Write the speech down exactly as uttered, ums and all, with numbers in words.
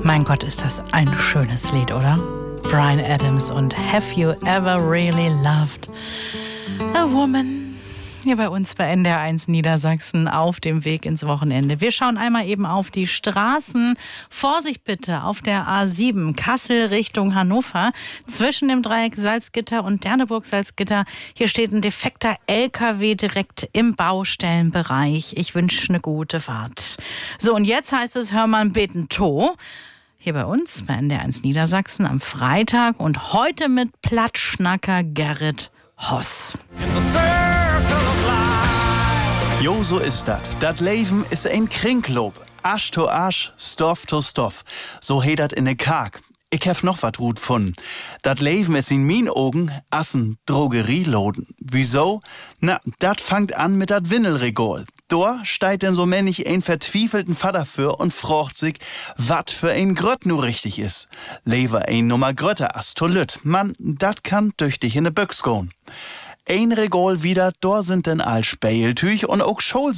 Mein Gott, ist das ein schönes Lied, oder? Bryan Adams und Have You Ever Really Loved a Woman? Hier bei uns bei N D R eins Niedersachsen auf dem Weg ins Wochenende. Wir schauen einmal eben auf die Straßen. Vorsicht bitte auf der A sieben Kassel Richtung Hannover. Zwischen dem Dreieck Salzgitter und Derneburg-Salzgitter. Hier steht ein defekter L K W direkt im Baustellenbereich. Ich wünsche eine gute Fahrt. So, und jetzt heißt es, hör mal beten to. Hier bei uns bei N D R eins Niedersachsen am Freitag und heute mit Plattschnacker Gerrit Hoss. Jo, so ist dat. Dat Leben is ein Kringlob. Asch to Asch, Stoff to Stoff. So he dat in ne Kark. Ich hef noch wat gut von. Dat Leben is in min Augen assen Drogerieloden. Wieso? Na, dat fangt an mit dat Windelregol. Da steigt denn so männlich ein verzwiefelten Vater für und fragt sich, wat für ein Grött nu richtig is. Lever ein Nummer Grötter as to lüt. Mann, dat kann durch dich in ne Büchs gehen. Ein Regol wieder, da sind denn all Speiltüch und auch Schol